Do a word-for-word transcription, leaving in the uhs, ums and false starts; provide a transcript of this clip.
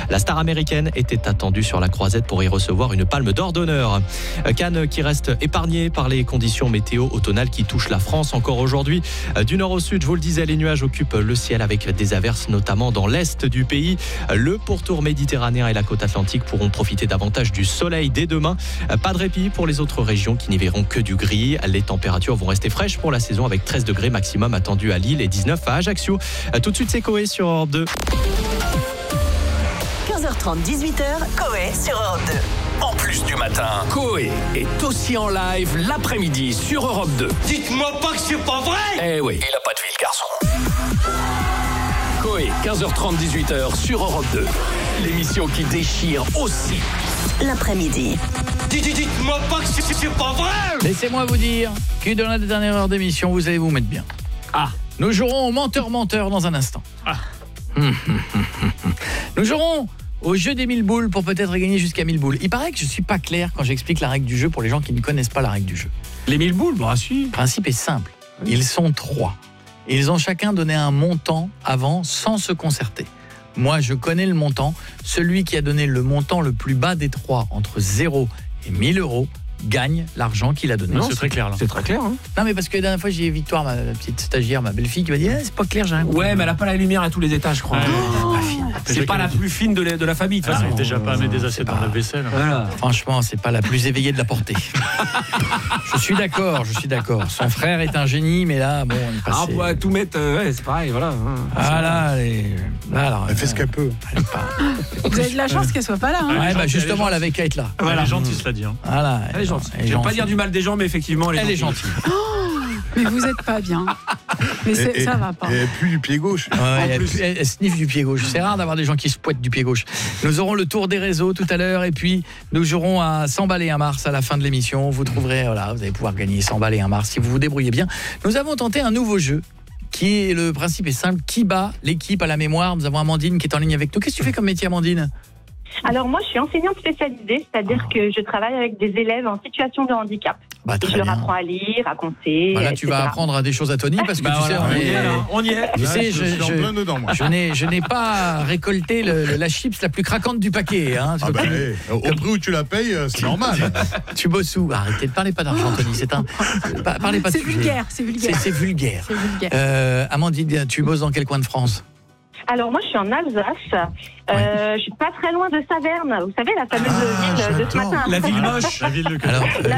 La star américaine était attendue sur la croisette pour y recevoir une palme d'or d'honneur. Cannes qui reste épargné par les conditions météo automnales qui touchent la France encore aujourd'hui. Du nord au sud, je vous le disais, les nuages occupent le ciel avec des averses notamment dans l'est du pays. Le pourtour méditerranéen et la côte atlantique pourront profiter davantage du soleil dès demain. Pas de répit pour les autres régions qui n'y verront que du gris. Les températures vont rester fraîches pour la saison avec treize degrés maximum attendus à Lille et dix-neuf à Ajaccio. Tout de suite, c'est Coé sur Europe deux. quinze heures trente, dix-huit heures, Coé sur Europe deux. En plus du matin, Coé est aussi en live l'après-midi sur Europe deux. Dites-moi pas que c'est pas vrai! Eh oui, il a pas de vie, le garçon. Coé, quinze heures trente, dix-huit heures sur Europe deux. L'émission qui déchire aussi l'après-midi. Dites-moi pas que c'est, c'est pas vrai! Laissez-moi vous dire que dans la dernière heure d'émission, vous allez vous mettre bien. Ah. Nous jouerons au menteur-menteur dans un instant. Ah. Nous jouerons au jeu des mille boules pour peut-être gagner jusqu'à mille boules. Il paraît que je suis pas clair quand j'explique la règle du jeu pour les gens qui ne connaissent pas la règle du jeu. Les mille boules, bah si. Le principe est simple. Ils sont trois. Ils ont chacun donné un montant avant sans se concerter. Moi, je connais le montant. Celui qui a donné le montant le plus bas des trois, entre zéro et mille euros, gagne l'argent qu'il a donné. Non, c'est très clair là. C'est très clair, hein? Non, mais parce que la dernière fois, j'ai eu Victoire, ma petite stagiaire, ma belle-fille, qui m'a dit eh, c'est pas clair, j'ai un coup. Ouais, mais elle a pas la lumière à tous les étages, je crois. Ouais, Oh, pas fine. c'est pas la plus fine de la, de la famille, de toute Ah, façon. non, déjà pas amené des assiettes pas- dans la vaisselle. Voilà. Franchement, c'est pas la plus éveillée de la portée. Je suis d'accord, je suis d'accord. Son frère est un génie, mais là, bon, on est Ah, passé... ouais, tout mettre, euh, ouais, c'est pareil, voilà. Ah là, les... là, alors, Elle fait ce qu'elle peut. elle est pas- Vous avez de la chance qu'elle soit pas là. Hein. Ouais, bah gentille, justement, elle est elle avait qu'à être là. Voilà. Elle est gentille, cela dit. Hein. Voilà, Elle est gentille. elle est Je vais pas gentille. dire du mal des gens, mais effectivement, elle est Elle est gentille. gentille. Mais vous êtes pas bien. Mais c'est- Et- ça et- va pas. Et elle pue du pied gauche. Ouais, elle, elle, elle sniffe du pied gauche. C'est rare d'avoir des gens qui se poètent du pied gauche. Nous aurons le tour des réseaux tout à l'heure et puis nous jouerons à cent balles et un mars à la fin de l'émission. Vous trouverez, voilà, vous allez pouvoir gagner cent balles et un mars si vous vous débrouillez bien. Nous avons tenté un nouveau jeu qui est, le principe est simple, qui bat l'équipe à la mémoire. Nous avons Amandine qui est en ligne avec nous. Qu'est-ce que tu fais comme métier, Amandine? Alors moi, je suis enseignante spécialisée, c'est-à-dire que je travaille avec des élèves en situation de handicap. Bah, Et très je leur bien. apprends à lire, à compter. Voilà, et tu vas cetera. apprendre à des choses à Tony parce que Bah tu sais, voilà, on on y est- est, là, on y est. Tu Là, sais, je, je, suis en je- plein dedans, moi. je n'ai, je n'ai pas récolté le, le- la chips la plus craquante du paquet. Hein. Ah bah, eh, au prix où tu la payes, euh, c'est normal. Tu bosses où? Arrêtez de parler pas d'argent, Tony. C'est un. pa- Parlez pas de C'est sujet. vulgaire, c'est C'est, vulgaire. c'est vulgaire. C'est vulgaire. Euh, Amandine, tu bosses dans quel coin de France? Alors moi, je suis en Alsace. Euh, Je suis pas très loin de Saverne. Vous savez, la fameuse Ah, ville de ce j'adore. matin. La ville moche. La ville de Alors, La